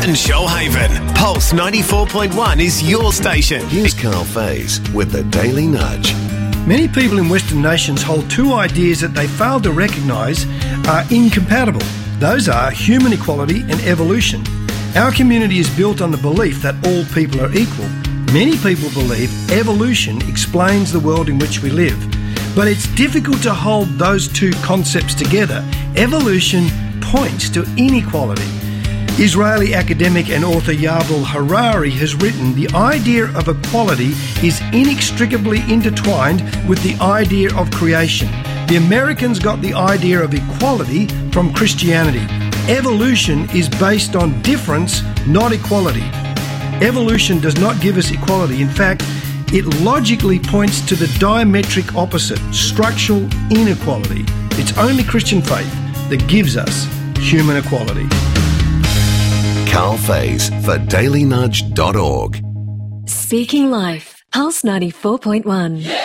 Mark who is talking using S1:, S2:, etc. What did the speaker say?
S1: and Shoalhaven. Pulse 94.1 is your station.
S2: Here's Carl Faze with the Daily Nudge.
S3: Many people in Western nations hold two ideas that they fail to recognise are incompatible. Those are human equality and evolution. Our community is built on the belief that all people are equal. Many people believe evolution explains the world in which we live. But it's difficult to hold those two concepts together. Evolution points to inequality. Israeli academic and author Yuval Harari has written, the idea of equality is inextricably intertwined with the idea of creation. The Americans got the idea of equality from Christianity. Evolution is based on difference, not equality. Evolution does not give us equality. In fact, it logically points to the diametric opposite, structural inequality. It's only Christian faith that gives us human equality.
S2: Carl Faze for dailynudge.org.
S4: Speaking Life, Pulse 94.1.